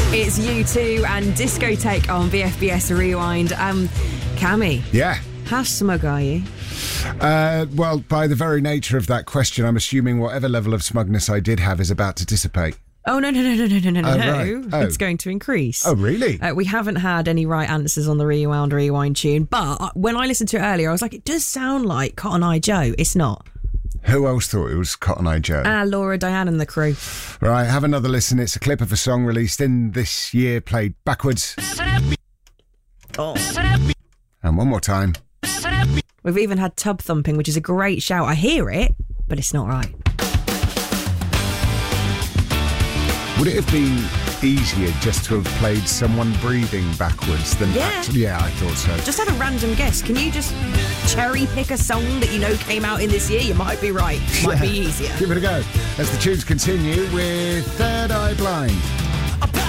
It's U2 and Discotheque on VFBS Rewind. Cammy. Yeah. How smug are you? Well, by the very nature of that question, I'm assuming whatever level of smugness I did have is about to dissipate. Oh, no. Right. Oh. It's going to increase. Oh, really? We haven't had any right answers on the Rewind tune, but when I listened to it earlier, I was like, it does sound like Cotton Eye Joe. It's not. Who else thought it was Cotton Eye Joe? Laura, Diane and the crew. Right, have another listen. It's a clip of a song released in this year, played backwards. Oh. And one more time. We've even had tub thumping, which is a great shout. I hear it, but it's not right. Would it have been easier just to have played someone breathing backwards than actually? Yeah, I thought so. Just have a random guess. Can you just cherry pick a song that you know came out in this year? You might be right. Might be easier. Give it a go. As the tunes continue with Third Eye Blind.